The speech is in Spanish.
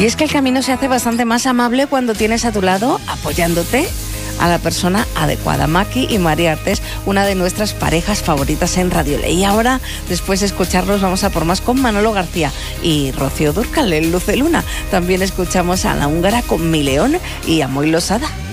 Y es que el camino se hace bastante más amable cuando tienes a tu lado, apoyándote, a la persona adecuada. Maki y María Artés, una de nuestras parejas favoritas en Radio Ley. Y ahora, después de escucharlos, vamos a por más con Manolo García y Rocío Dúrcal en Luz de Luna. También escuchamos a La Húngara con Mi León y a Moy Losada.